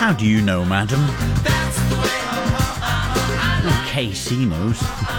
How do you know, madam? KC knows.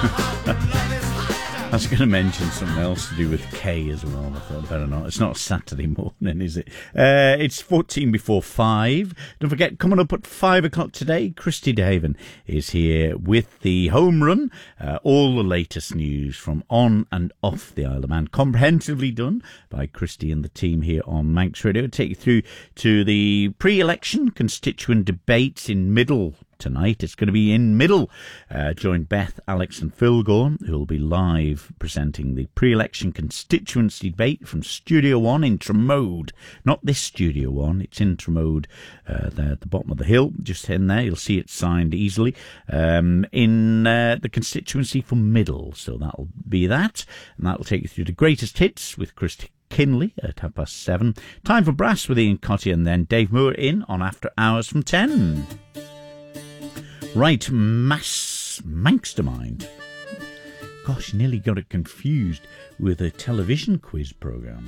I was going to mention something else to do with K as well. I thought better not. It's not Saturday morning, is it? It's 14 before 5. Don't forget, coming up at 5 o'clock today, Christy DeHaven is here with the home run. All the latest news from on and off the Isle of Man, comprehensively done by Christy and the team here on Manx Radio. Take you through to the pre-election constituent debates in Middle tonight. It's going to be in Middle. Join Beth, Alex and Phil Gorn, who will be live presenting the pre-election constituency debate from Studio 1 in Tramode. Not this Studio 1, it's in Tramode, there at the bottom of the hill, just in there. You'll see it signed easily in the constituency for Middle. So that'll be that, and that'll take you through the greatest hits with Christy Kinley at 7:30. Time for Brass with Ian Cotty, and then Dave Moore in on After Hours from 10. Right, Manxtermind. Gosh, nearly got it confused with a television quiz programme.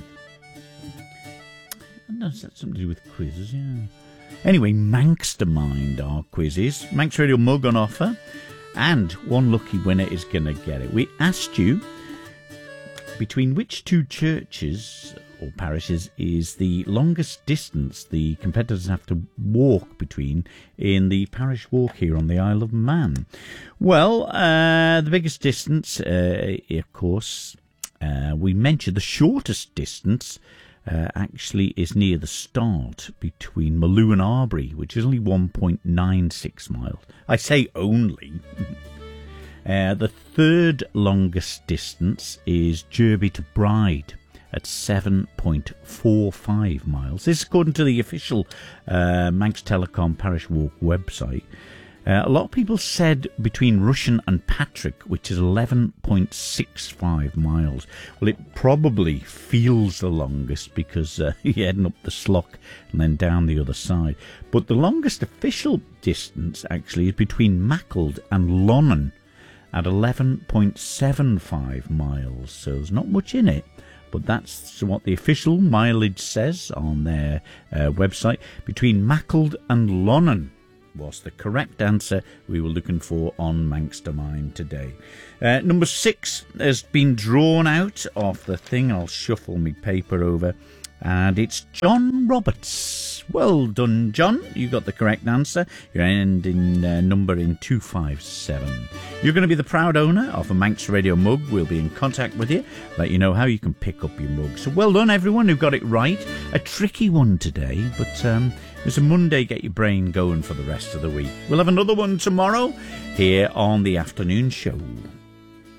I know that's something to do with quizzes, yeah. Anyway, Manxtermind, our quiz is. Manx Radio mug on offer, and one lucky winner is going to get it. We asked you, between which two churches or parishes is the longest distance the competitors have to walk between in the parish walk here on the Isle of Man? Well, the biggest distance, of course, we mentioned the shortest distance actually is near the start between Maloo and Arbury, which is only 1.96 miles. I say only. The third longest distance is Derby to Bride at 7.45 miles. This is according to the official Manx Telecom Parish Walk website. A lot of people said between Rushen and Patrick, which is 11.65 miles. Well, it probably feels the longest because you're heading up the Slough and then down the other side. But the longest official distance actually is between Mackald and Lonnan at 11.75 miles. So there's not much in it. But that's what the official mileage says on their website. Between Mackald and Lonnan was the correct answer we were looking for on Manxtermind today. Number 6 has been drawn out of the thing. I'll shuffle my paper over. And it's John Roberts. Well done, John. You got the correct answer. Your ending number in 257. You're going to be the proud owner of a Manx Radio mug. We'll be in contact with you, let you know how you can pick up your mug. So well done, everyone who got it right. A tricky one today, but it's a Monday. Get your brain going for the rest of the week. We'll have another one tomorrow here on the afternoon show.